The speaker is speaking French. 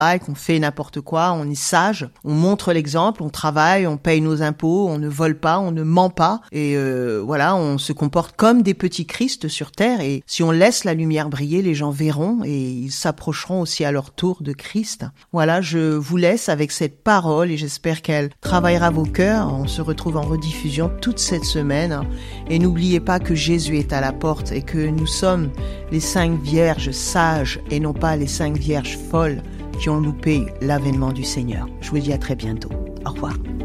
qu'on fait n'importe quoi, on est sage, on montre l'exemple, on travaille, on paye nos impôts, on ne vole pas, on ne ment pas, et voilà, on se comporte comme des petits Christ sur terre, et si on laisse la lumière briller, les gens verront et ils s'approcheront aussi à leur tour de Christ. Voilà, je vous laisse avec cette parole et j'espère qu'elle travaillera vos cœurs. On se retrouve en rediffusion toute cette semaine, et n'oubliez pas que Jésus est à la porte et que nous sommes les 5 vierges sages et non pas les 5 vierges folles qui ont loupé l'avènement du Seigneur. Je vous dis à très bientôt. Au revoir.